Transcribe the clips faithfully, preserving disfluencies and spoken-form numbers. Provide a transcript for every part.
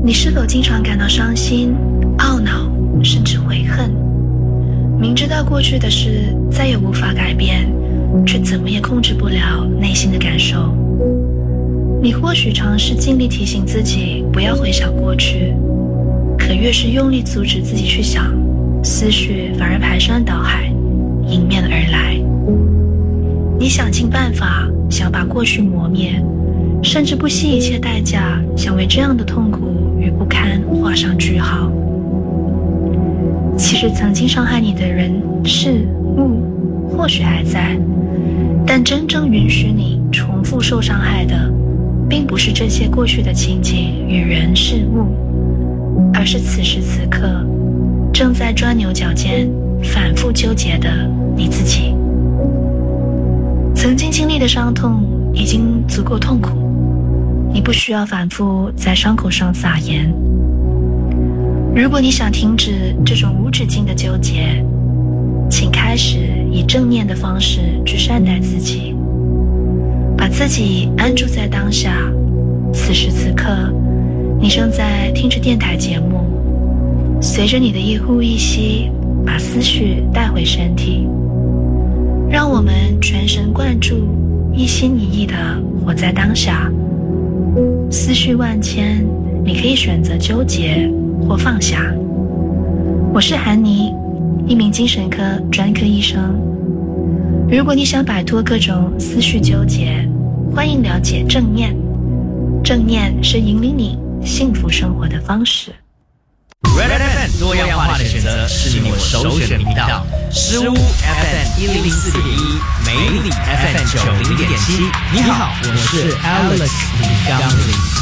你是否经常感到伤心、懊恼，甚至悔恨？明知道过去的事再也无法改变，却怎么也控制不了内心的感受。你或许尝试尽力提醒自己不要回想过去，可越是用力阻止自己去想，思绪反而排山倒海，迎面而来。你想尽办法想把过去磨灭，甚至不惜一切代价想为这样的痛苦与不堪画上句号。其实曾经伤害你的人事物或许还在，但真正允许你重复受伤害的，并不是这些过去的情景与人事物，而是此时此刻正在钻牛角尖反复纠结的你自己。曾经经历的伤痛已经足够痛苦，你不需要反复在伤口上撒盐。如果你想停止这种无止境的纠结，请开始以正念的方式去善待自己，把自己安住在当下。此时此刻，你正在听着电台节目，随着你的一呼一吸，把思绪带回身体。让我们全神贯注，一心一意地活在当下。思绪万千，你可以选择纠结或放下。我是韩妮，一名精神科专科医生。如果你想摆脱各种思绪纠结，欢迎了解正念。正念是引领你幸福生活的方式。 Red F M 多样化的选择是你我首选频道。诗屋 F M 一零四点一，美里 F M 九零点七。你好，我是 Alex 李刚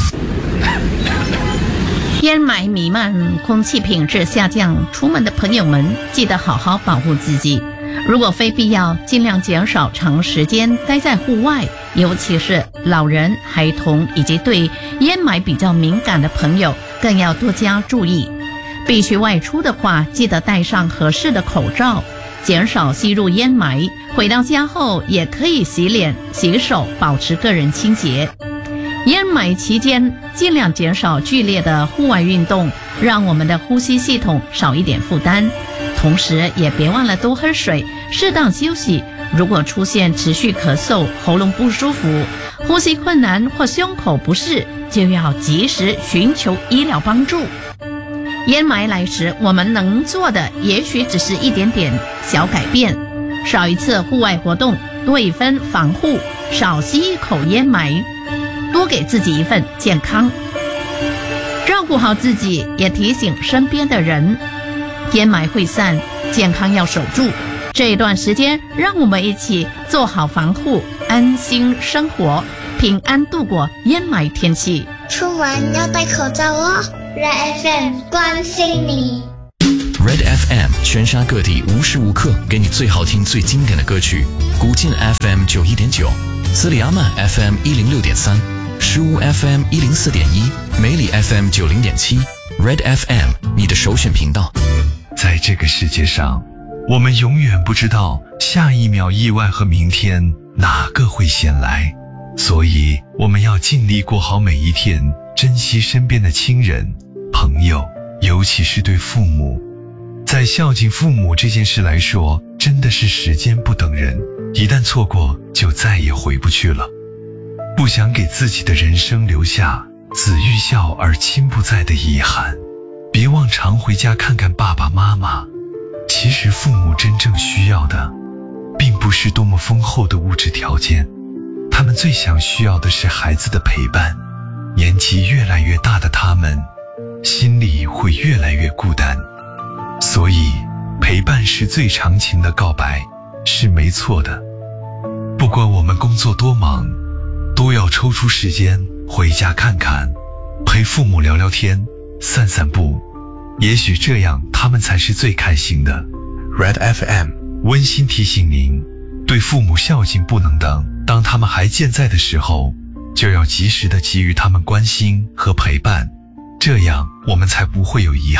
林。烟霾弥漫，空气品质下降，出门的朋友们记得好好保护自己。如果非必要，尽量减少长时间待在户外，尤其是老人、孩童以及对烟霾比较敏感的朋友，更要多加注意。必须外出的话，记得戴上合适的口罩，减少吸入烟霾。回到家后也可以洗脸、洗手，保持个人清洁。烟霾期间，尽量减少剧烈的户外运动，让我们的呼吸系统少一点负担。同时也别忘了多喝水，适当休息。如果出现持续咳嗽、喉咙不舒服、呼吸困难或胸口不适，就要及时寻求医疗帮助。烟霾来时，我们能做的也许只是一点点小改变，少一次户外活动，多一分防护，少吸一口烟霾，多给自己一份健康。照顾好自己，也提醒身边的人，烟霾会散，健康要守住。这一段时间，让我们一起做好防护，安心生活，平安度过烟霾天气。 出门要戴口罩哦。Red F M 关心你。 Red F M 全沙各地无时无刻给你最好听、最经典的歌曲。古晋 F M 九一点九，斯里阿曼 F M 一零六点三，诗屋 F M 一零四点一，美里 F M 九零点七。Red F M 你的首选频道。 在这个世界上，我们永远不知道下一秒意外和明天哪个会先来，所以我们要尽力过好每一天，珍惜身边的亲人、朋友，尤其是对父母。在孝敬父母这件事来说，真的是时间不等人，一旦错过就再也回不去了。不想给自己的人生留下子欲孝而亲不在的遗憾，别忘常回家看看爸爸妈妈。其实父母真正需要的并不是多么丰厚的物质条件，他们最想需要的是孩子的陪伴。年纪越来越大的他们，心里会越来越孤单，所以陪伴是最长情的告白，是没错的。不管我们工作多忙，都要抽出时间回家看看，陪父母聊聊天，散散步，也许这样他们才是最开心的。 Red F M 温馨提醒您，对父母孝敬不能等，当他们还健在的时候，就要及时的给予他们关心和陪伴，这样我们才不会有遗憾。